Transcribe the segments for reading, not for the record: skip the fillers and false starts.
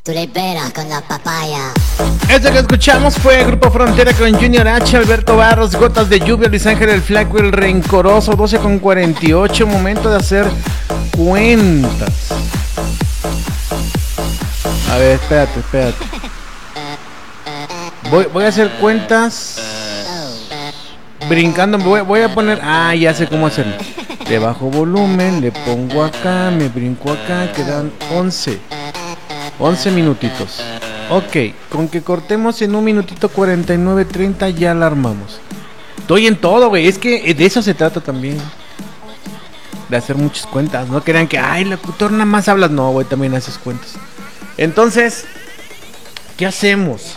Tú le peras con la papaya. Esto que escuchamos fue Grupo Frontera con Junior H, Alberto Barros, Gotas de Lluvia, Luis Ángel el Flaco, el Rencoroso, 12:48, momento de hacer cuentas. A ver, espérate. Voy a hacer cuentas brincando, voy a poner... Ah, ya sé cómo hacerlo. Le bajo volumen, le pongo acá, me brinco acá, quedan 11 minutitos. Ok, con que cortemos en 1 minutito 49:30 ya la armamos. Estoy en todo, güey, es que de eso se trata también. De hacer muchas cuentas, no crean que, ay, locutor nada más hablas. No, güey, también haces cuentas. Entonces, ¿qué hacemos?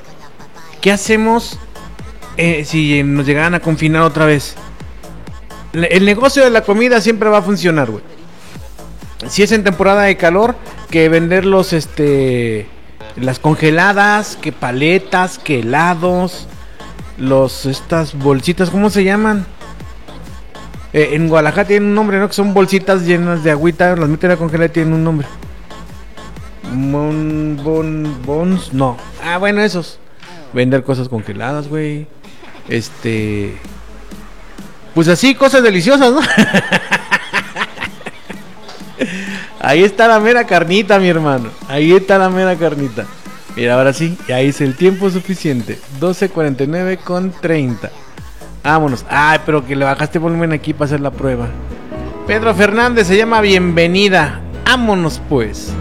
Si nos llegaran a confinar otra vez? El negocio de la comida siempre va a funcionar, güey. Si es en temporada de calor, que vender las congeladas, que paletas, que helados, estas bolsitas, ¿cómo se llaman? En Guadalajara tienen un nombre, ¿no? Que son bolsitas llenas de agüita, las meten a congelar y tienen un nombre. Bons, no. Ah, bueno, esos. Vender cosas congeladas, güey. Pues así, cosas deliciosas, ¿no? Ahí está la mera carnita, mi hermano. Ahí está la mera carnita. Mira, ahora sí, ya hice el tiempo suficiente. 12:49:30. Vámonos. Ay, pero que le bajaste volumen aquí para hacer la prueba. Pedro Fernández se llama Bienvenida. Vámonos pues.